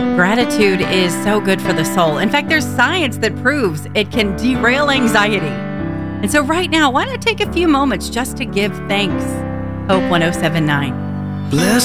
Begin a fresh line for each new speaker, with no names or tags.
Gratitude is so good for the soul. In fact, there's science that proves it can derail anxiety. And so right now, why not take a few moments just to give thanks? Hope 107.9.
Bless